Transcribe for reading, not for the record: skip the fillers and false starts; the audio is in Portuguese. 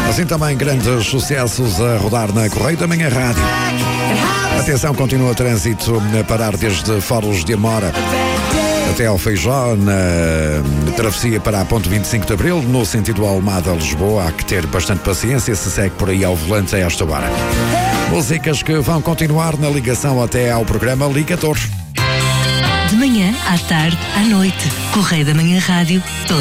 Assim também grandes sucessos a rodar na Correio da Manhã Rádio. Atenção, continua o trânsito a parar desde Foros de Amora até ao Feijó, na travessia para a ponte 25 de Abril, no sentido Almada-Lisboa. Há que ter bastante paciência, se segue por aí ao volante a esta hora. Músicas que vão continuar na ligação até ao programa Liga Torres. De manhã, à tarde, à noite. Correio da Manhã Rádio.